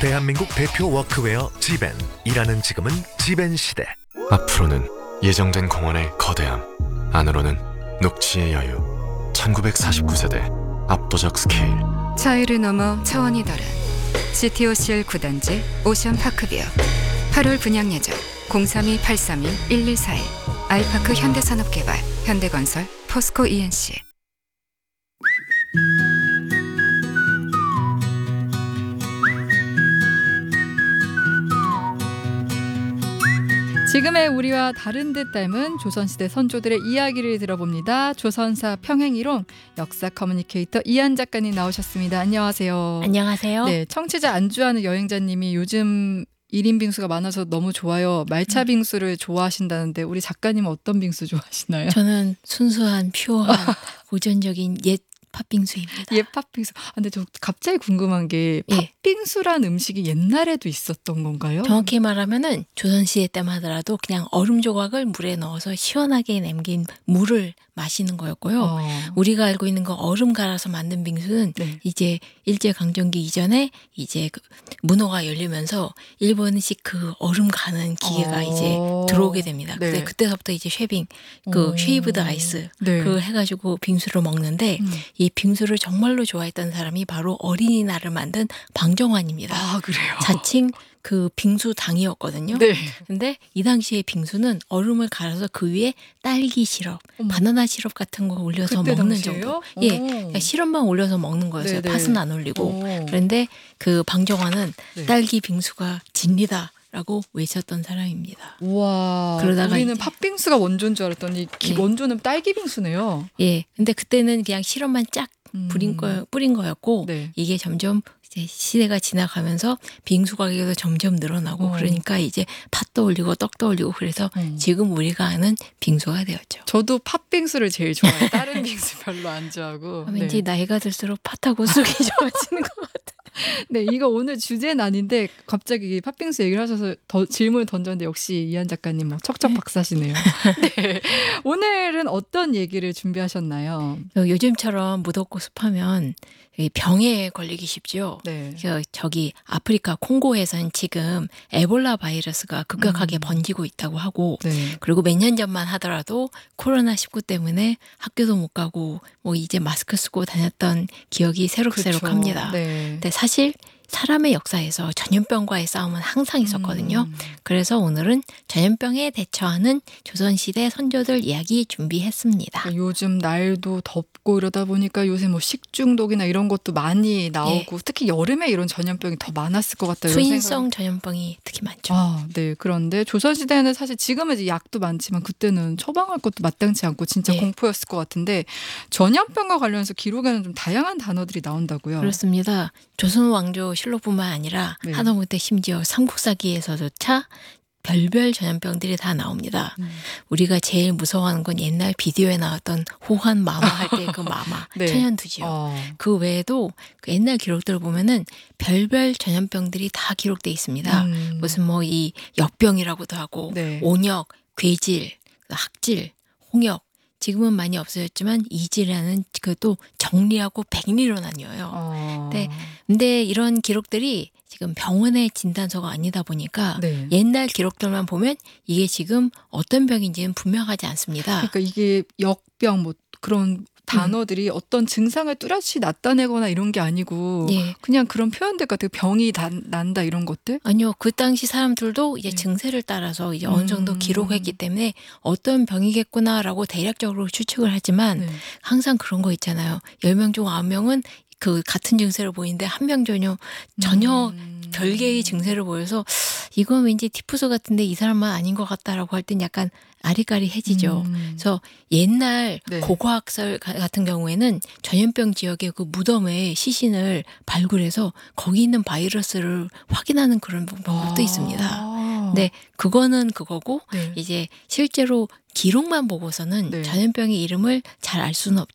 대한민국 대표 워크웨어 지벤. 일하는 지금은 지벤 시대. 앞으로는 예정된 공원의 거대함, 안으로는 녹지의 여유. 1949세대 압도적 스케일. 차이를 넘어 차원이 다른 GTOCL 9단지 오션파크뷰. 8월 분양 예정 032-832-1141. 아이파크 현대산업개발, 현대건설, 포스코 ENC. 지금의 우리와 다른 듯 닮은 조선시대 선조들의 이야기를 들어봅니다. 조선사 평행이론 역사 커뮤니케이터 이한 작가님 나오셨습니다. 안녕하세요. 안녕하세요. 네, 청취자 안주하는 여행자님이 요즘 1인 빙수가 많아서 너무 좋아요. 말차 빙수를 좋아하신다는데 우리 작가님은 어떤 빙수 좋아하시나요? 저는 순수한 퓨어한 고전적인 옛 팥빙수입니다. 예, 팥빙수. 근데 저 갑자기 궁금한 게 팥빙수란 음식이 옛날에도 있었던 건가요? 정확히 말하면은 조선시대 때만 하더라도 그냥 얼음 조각을 물에 넣어서 시원하게 남긴 물을 마시는 거였고요. 우리가 알고 있는 거 얼음 갈아서 만든 빙수는 이제 일제강점기 이전에 이제 그 문호가 열리면서 일본식 그 얼음 가는 기계가 이제 들어오게 됩니다. 근데 그때서부터 이제 쉐빙, 그 쉐이브드 아이스 그 해가지고 빙수를 먹는데 이 빙수를 정말로 좋아했던 사람이 바로 어린이날을 만든 방정환입니다. 아, 그래요? 자칭 그 빙수 당이었거든요. 네. 근데 이 당시에 빙수는 얼음을 갈아서 그 위에 딸기 시럽, 바나나 시럽 같은 거 올려서 먹는 당시에요? 정도. 예, 그러니까 시럽만 올려서 먹는 거였어요. 네네. 팥은 안 올리고. 그런데 그 방정환은 딸기 빙수가 진리다라고 외쳤던 사람입니다. 우와. 그러다가 우리는 이제 팥빙수가 원조인 줄 알았더니 원조는 딸기 빙수네요. 예, 근데 그때는 그냥 시럽만 쫙 뿌린 거였고 이게 점점 이제 시대가 지나가면서 빙수 가격도 점점 늘어나고 그러니까 이제 팥도 올리고 떡도 올리고 그래서 지금 우리가 아는 빙수가 되었죠. 저도 팥빙수를 제일 좋아해요. 다른 빙수 별로 안 좋아하고. 왠지 나이가 들수록 팥하고 쑥이 좋아지는 것 같아요. 네, 이거 오늘 주제는 아닌데 갑자기 팥빙수 얘기를 하셔서 질문을 던졌는데 역시 이한 작가님 뭐 척척 박사시네요. 네, 오늘은 어떤 얘기를 준비하셨나요? 요즘처럼 무덥고 습하면 병에 걸리기 쉽죠. 네. 저기 아프리카 콩고에선 지금 에볼라 바이러스가 급격하게 번지고 있다고 하고 그리고 몇 년 전만 하더라도 코로나19 때문에 학교도 못 가고 뭐 이제 마스크 쓰고 다녔던 기억이 새록새록합니다. 근데 사실 사람의 역사에서 전염병과의 싸움은 항상 있었거든요. 그래서 오늘은 전염병에 대처하는 조선시대 선조들 이야기 준비했습니다. 그러니까 요즘 날도 덥고 이러다 보니까 요새 뭐 식중독이나 이런 것도 많이 나오고 특히 여름에 이런 전염병이 더 많았을 것 같아요. 수인성 전염병이 특히 많죠. 네. 그런데 조선시대는 사실 지금은 이제 약도 많지만 그때는 처방할 것도 마땅치 않고 진짜 공포였을 것 같은데 전염병과 관련해서 기록에는 좀 다양한 단어들이 나온다고요. 그렇습니다. 조선 왕조 실록뿐만 아니라 하다못해 심지어 삼국사기에서조차 별별 전염병들이 다 나옵니다. 우리가 제일 무서워하는 건 옛날 비디오에 나왔던 호환 마마 할 때 그 마마 천연두지요. 그 외에도 그 옛날 기록들을 보면은 별별 전염병들이 다 기록돼 있습니다. 무슨 뭐 이 역병이라고도 하고 온역, 괴질, 학질, 홍역. 지금은 많이 없어졌지만 이질이라는 그것도 정리하고 백리로 나뉘어요. 근데 이런 기록들이 지금 병원의 진단서가 아니다 보니까 옛날 기록들만 보면 이게 지금 어떤 병인지는 분명하지 않습니다. 그러니까 이게 역병 뭐 그런 단어들이 어떤 증상을 뚜렷이 나타내거나 이런 게 아니고 그냥 그런 표현들 같아요. 병이 난다 이런 것들? 아니요. 그 당시 사람들도 이제 증세를 따라서 이제 어느 정도 기록했기 때문에 어떤 병이겠구나라고 대략적으로 추측을 하지만 항상 그런 거 있잖아요. 10명 중 9명은 그 같은 증세를 보이는데 한 명 전혀 별개의 증세를 보여서 이건 왠지 티푸스 같은데 이 사람만 아닌 것 같다라고 할 땐 약간 아리까리해지죠. 그래서 옛날 고고학설 같은 경우에는 전염병 지역의 그 무덤의 시신을 발굴해서 거기 있는 바이러스를 확인하는 그런 방법도 있습니다. 근데 그거는 그거고 이제 실제로 기록만 보고서는 전염병의 이름을 잘 알 수는